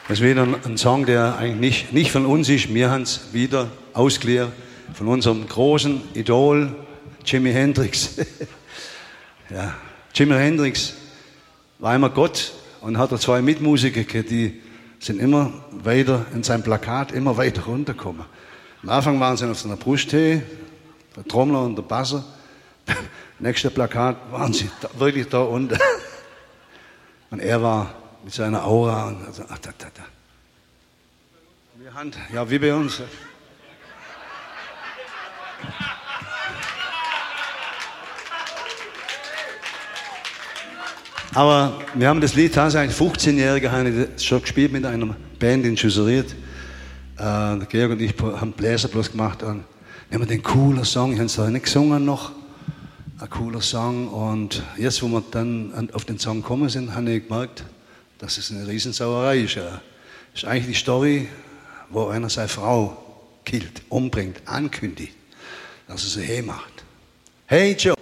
Das ist wieder ein Song, der eigentlich nicht von uns ist. Wir haben es wieder ausgeliehen von unserem großen Idol Jimi Hendrix. Ja, Jimi Hendrix war einmal Gott und hatte zwei Mitmusiker, die sind immer weiter in seinem Plakat immer weiter runtergekommen. Am Anfang waren sie auf seiner Brusthöhe, der Trommler und der Basser. Nächste Plakat waren sie wirklich da unten. Und er war mit seiner Aura und also, Wir haben, ja, wie bei uns. Aber wir haben das Lied tatsächlich, 15-Jährige haben schon gespielt mit einer Band in Jusseriert. Der Georg und ich haben Bläser bloß gemacht und wir haben den coolen Song, ich habe es da nicht gesungen noch, ein cooler Song. Und jetzt, wo wir dann auf den Song gekommen sind, habe ich gemerkt, dass es eine Riesensauerei ist. Das ist eigentlich die Story, wo einer seine Frau killt, umbringt, ankündigt, dass er sie hey macht. Hey Joe!